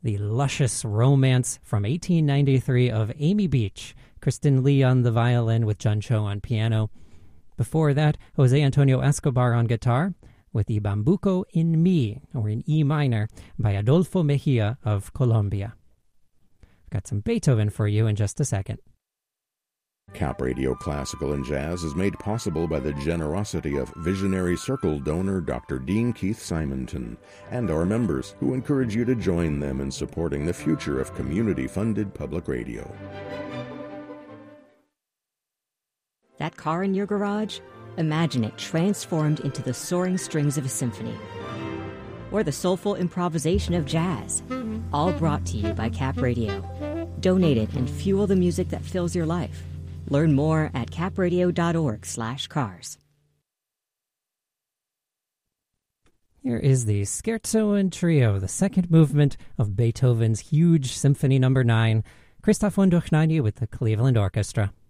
the luscious romance from 1893 of Amy Beach, Kristen Lee on the violin with John Cho on piano. Before that, Jose Antonio Escobar on guitar with the Bambuco in Mi, or in E minor, by Adolfo Mejia of Colombia. I've got some Beethoven for you in just a second. Cap Radio Classical and Jazz is made possible by the generosity of Visionary Circle donor Dr. Dean Keith Simonton and our members, who encourage you to join them in supporting the future of community-funded public radio. That car in your garage? Imagine it transformed into the soaring strings of a symphony. Or the soulful improvisation of jazz. All brought to you by Cap Radio. Donate it and fuel the music that fills your life. Learn more at capradio.org/cars. Here is the Scherzo and Trio, the second movement of Beethoven's huge Symphony No. 9, Christoph von Dohnanyi with the Cleveland Orchestra.